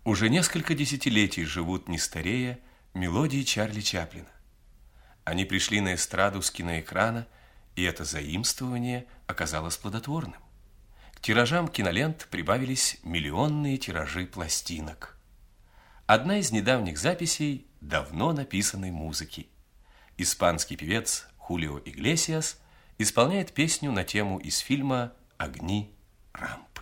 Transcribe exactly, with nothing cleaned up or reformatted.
Уже несколько десятилетий живут, не старея, мелодии Чарли Чаплина. Они пришли на эстраду с киноэкрана, и это заимствование оказалось плодотворным. К тиражам кинолент прибавились миллионные тиражи пластинок. Одна из недавних записей давно написанной музыки. Испанский певец Хулио Иглесиас исполняет песню на тему из фильма «Огни Рамп».